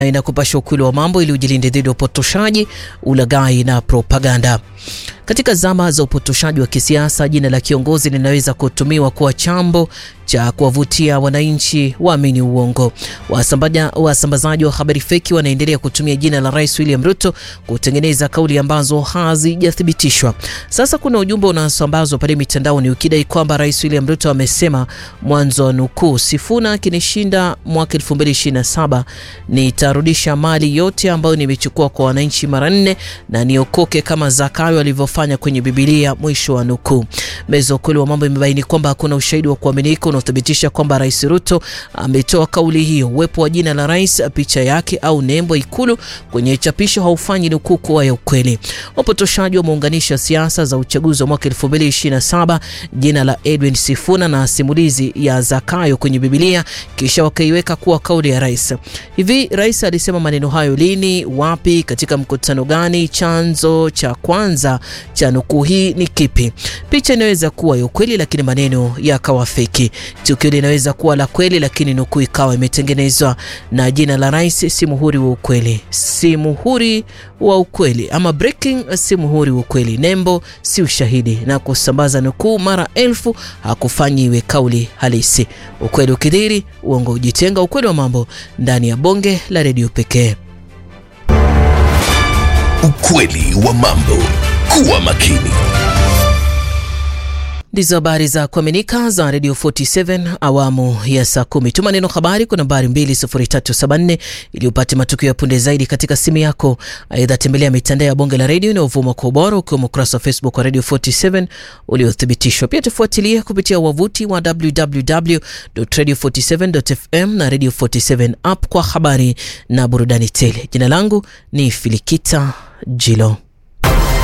inakupasha ukweli wa mambo ili ujilinde dhidi ya upotoshaji, ulaghai na propaganda. Katika zama za upotoshaji wa kisiasa, jina la kiongozi linaweza kutumiwa kuwa chambo cha kuwavutia wananchi waamini uongo. Wasambazaji wa habari feki wanaendelea kutumia jina la Rais William Ruto kutengeneza kauli ambazo hazijathibitishwa. Sasa kuna ujumbe unasambazwa pale mitandaoni ukidai kwamba Rais William Ruto amesema, mwanzo wa nukuu, Sifuna akinishinda mwaka 2027 nitarudisha mali yote ambayo nimechukua kwa wananchi mara 4 na niokoke kama Zakayo alivyofanya kwenye Biblia, mwisho wa nukuu. Meza ukweli wa mambo imebaini kwamba hakuna ushahidi wa kuaminika unaothibitisha kwamba Rais Ruto ametoa kauli hiyo. Uwepo wa jina la rais, picha yake au nembo Ikulu kwenye chapisho haufanyi nukuu kuwa ya ukweli. Wapotoshaji wameunganisha siasa za uchaguzi wa mwaka 2027, jina la Edwin Sifuna na simulizi ya Zakayo kwenye Biblia, kisha wakaiweka kuwa kauli ya rais. Hivi rais alisema maneno hayo lini, wapi, katika mkutano gani? Chanzo cha kwanza cha nukuu hii ni kipi? Picha inaweza kuwa ya ukweli lakini maneno yakawa feki. Tukio linaweza kuwa la kweli lakini nukuu ikawa imetengenezwa. Na jina la rais si muhuri wa ukweli. Si muhuri wa ukweli, ama breaking si muhuri wa ukweli. Nembo si ushahidi, na kusambaza nukuu mara 1000 hakufanyi iwe kauli halisi. Ukweli ukidhiri, uongo ujitenga. Ukweli wa mambo ndani ya bonge la redio pekee. Ukweli wa mambo. Kuwa makini. Ndizo habari za kuaminika za Radio 47 awamu ya saa 10. Tuma neno habari kwa nambari 20374 ili upate matukio ya punde zaidi katika simu yako. Aidha, tembelea mitandao ya bonge la radio inayovuma kwa ubora, ukiwemo ukurasa wa Facebook wa Radio 47 uliothibitishwa. Pia tufuatilie kupitia wavuti wa www.radio47.fm na Radio 47 app kwa habari na burudani tele. Jina langu ni Filikita Jilo.